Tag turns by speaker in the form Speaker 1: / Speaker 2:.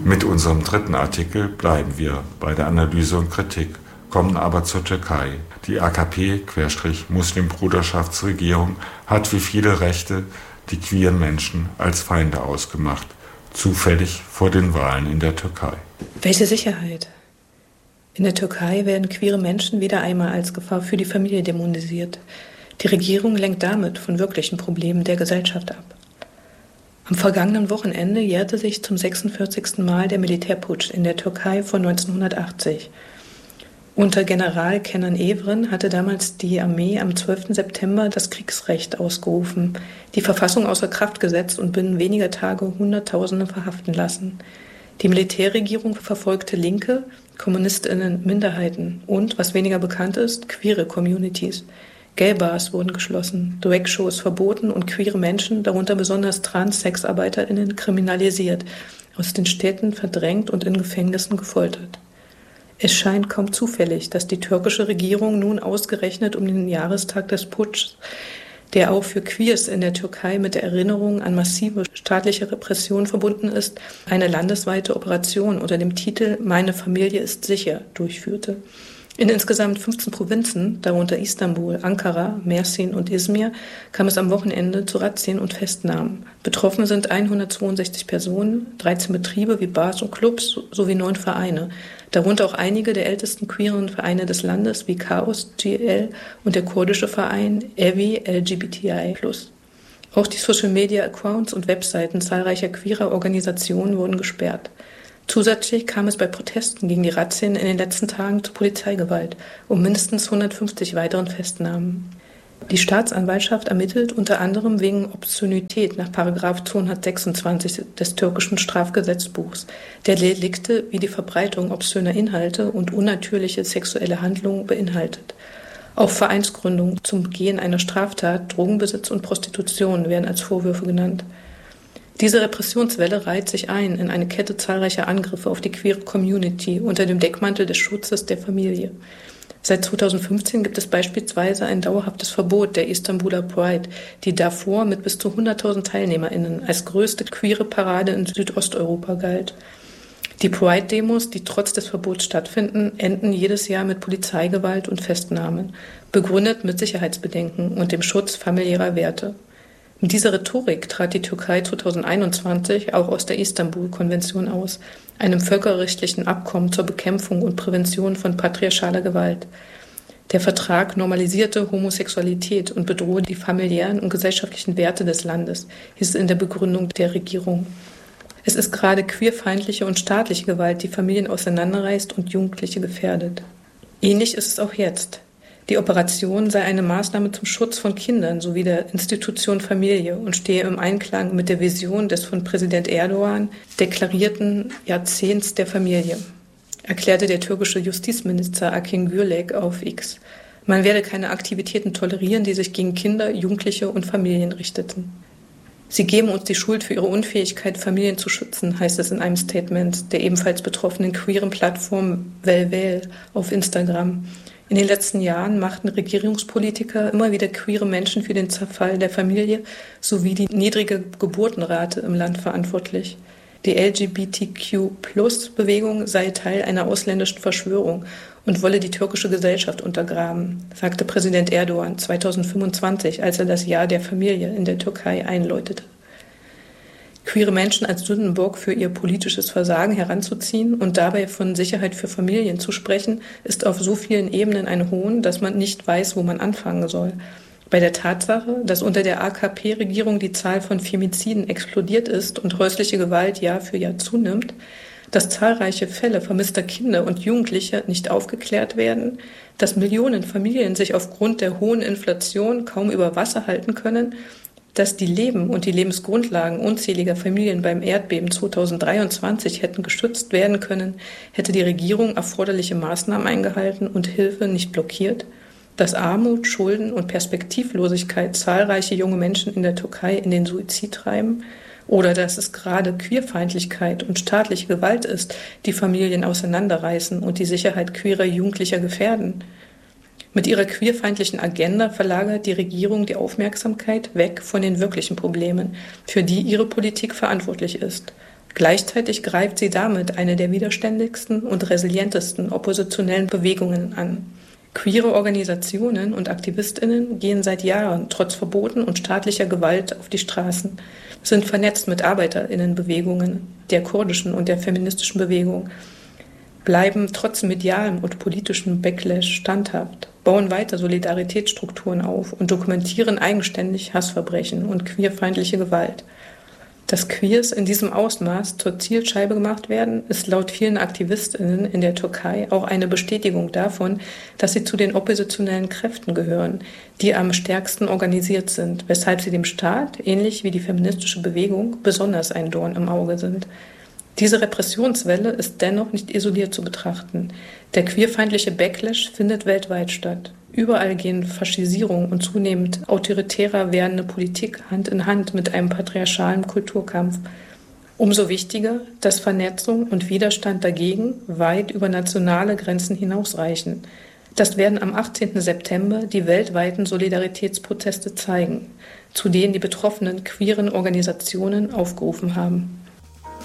Speaker 1: Mit unserem dritten Artikel bleiben wir bei der Analyse und Kritik, kommen aber zur Türkei. Die AKP-Muslimbruderschaftsregierung hat wie viele Rechte die queeren Menschen als Feinde ausgemacht, zufällig vor den Wahlen in der Türkei.
Speaker 2: Welche Sicherheit? In der Türkei werden queere Menschen wieder einmal als Gefahr für die Familie dämonisiert. Die Regierung lenkt damit von wirklichen Problemen der Gesellschaft ab. Am vergangenen Wochenende jährte sich zum 46. Mal der Militärputsch in der Türkei von 1980. Unter General Kenan Evren hatte damals die Armee am 12. September das Kriegsrecht ausgerufen, die Verfassung außer Kraft gesetzt und binnen weniger Tage Hunderttausende verhaften lassen. Die Militärregierung verfolgte Linke, KommunistInnen, Minderheiten und, was weniger bekannt ist, queere Communities. Gay-Bars wurden geschlossen, Drag-Shows verboten und queere Menschen, darunter besonders Trans-SexarbeiterInnen, kriminalisiert, aus den Städten verdrängt und in Gefängnissen gefoltert. Es scheint kaum zufällig, dass die türkische Regierung nun ausgerechnet um den Jahrestag des Putschs, der auch für Queers in der Türkei mit der Erinnerung an massive staatliche Repression verbunden ist, eine landesweite Operation unter dem Titel »Meine Familie ist sicher« durchführte. In insgesamt 15 Provinzen, darunter Istanbul, Ankara, Mersin und Izmir, kam es am Wochenende zu Razzien und Festnahmen. Betroffen sind 162 Personen, 13 Betriebe wie Bars und Clubs sowie 9 Vereine, darunter auch einige der ältesten queeren Vereine des Landes wie Chaos GL und der kurdische Verein Evi LGBTI+. Auch die Social-Media-Accounts und Webseiten zahlreicher queerer Organisationen wurden gesperrt. Zusätzlich kam es bei Protesten gegen die Razzien in den letzten Tagen zu Polizeigewalt und mindestens 150 weiteren Festnahmen. Die Staatsanwaltschaft ermittelt unter anderem wegen Obszönität nach § 226 des türkischen Strafgesetzbuchs, der Delikte wie die Verbreitung obszöner Inhalte und unnatürliche sexuelle Handlungen beinhaltet. Auch Vereinsgründung zum Begehen einer Straftat, Drogenbesitz und Prostitution werden als Vorwürfe genannt. Diese Repressionswelle reiht sich ein in eine Kette zahlreicher Angriffe auf die queere Community unter dem Deckmantel des Schutzes der Familie. Seit 2015 gibt es beispielsweise ein dauerhaftes Verbot der Istanbuler Pride, die davor mit bis zu 100.000 TeilnehmerInnen als größte queere Parade in Südosteuropa galt. Die Pride-Demos, die trotz des Verbots stattfinden, enden jedes Jahr mit Polizeigewalt und Festnahmen, begründet mit Sicherheitsbedenken und dem Schutz familiärer Werte. Mit dieser Rhetorik trat die Türkei 2021 auch aus der Istanbul-Konvention aus, einem völkerrechtlichen Abkommen zur Bekämpfung und Prävention von patriarchaler Gewalt. Der Vertrag normalisierte Homosexualität und bedrohe die familiären und gesellschaftlichen Werte des Landes, hieß es in der Begründung der Regierung. Es ist gerade queerfeindliche und staatliche Gewalt, die Familien auseinanderreißt und Jugendliche gefährdet. Ähnlich ist es auch jetzt. Die Operation sei eine Maßnahme zum Schutz von Kindern sowie der Institution Familie und stehe im Einklang mit der Vision des von Präsident Erdogan deklarierten Jahrzehnts der Familie, erklärte der türkische Justizminister Akin Gürlek auf X. Man werde keine Aktivitäten tolerieren, die sich gegen Kinder, Jugendliche und Familien richteten. Sie geben uns die Schuld für ihre Unfähigkeit, Familien zu schützen, heißt es in einem Statement der ebenfalls betroffenen queeren Plattform Velvel auf Instagram. In den letzten Jahren machten Regierungspolitiker immer wieder queere Menschen für den Zerfall der Familie sowie die niedrige Geburtenrate im Land verantwortlich. Die LGBTQ-Plus-Bewegung sei Teil einer ausländischen Verschwörung und wolle die türkische Gesellschaft untergraben, sagte Präsident Erdogan 2025, als er das Jahr der Familie in der Türkei einläutete. Queere Menschen als Sündenbock für ihr politisches Versagen heranzuziehen und dabei von Sicherheit für Familien zu sprechen, ist auf so vielen Ebenen ein Hohn, dass man nicht weiß, wo man anfangen soll. Bei der Tatsache, dass unter der AKP-Regierung die Zahl von Femiziden explodiert ist und häusliche Gewalt Jahr für Jahr zunimmt, dass zahlreiche Fälle vermisster Kinder und Jugendliche nicht aufgeklärt werden, dass Millionen Familien sich aufgrund der hohen Inflation kaum über Wasser halten können, dass die Leben und die Lebensgrundlagen unzähliger Familien beim Erdbeben 2023 hätten geschützt werden können, hätte die Regierung erforderliche Maßnahmen eingehalten und Hilfe nicht blockiert, dass Armut, Schulden und Perspektivlosigkeit zahlreiche junge Menschen in der Türkei in den Suizid treiben, oder dass es gerade Queerfeindlichkeit und staatliche Gewalt ist, die Familien auseinanderreißen und die Sicherheit queerer Jugendlicher gefährden. Mit ihrer queerfeindlichen Agenda verlagert die Regierung die Aufmerksamkeit weg von den wirklichen Problemen, für die ihre Politik verantwortlich ist. Gleichzeitig greift sie damit eine der widerständigsten und resilientesten oppositionellen Bewegungen an. Queere Organisationen und AktivistInnen gehen seit Jahren trotz Verboten und staatlicher Gewalt auf die Straßen, sind vernetzt mit ArbeiterInnenbewegungen, der kurdischen und der feministischen Bewegung, bleiben trotz medialem und politischem Backlash standhaft, bauen weiter Solidaritätsstrukturen auf und dokumentieren eigenständig Hassverbrechen und queerfeindliche Gewalt. Dass Queers in diesem Ausmaß zur Zielscheibe gemacht werden, ist laut vielen AktivistInnen in der Türkei auch eine Bestätigung davon, dass sie zu den oppositionellen Kräften gehören, die am stärksten organisiert sind, weshalb sie dem Staat, ähnlich wie die feministische Bewegung, besonders ein Dorn im Auge sind. Diese Repressionswelle ist dennoch nicht isoliert zu betrachten. Der queerfeindliche Backlash findet weltweit statt. Überall gehen Faschisierung und zunehmend autoritärer werdende Politik Hand in Hand mit einem patriarchalen Kulturkampf. Umso wichtiger, dass Vernetzung und Widerstand dagegen weit über nationale Grenzen hinausreichen. Das werden am 18. September die weltweiten Solidaritätsproteste zeigen, zu denen die betroffenen queeren Organisationen aufgerufen haben.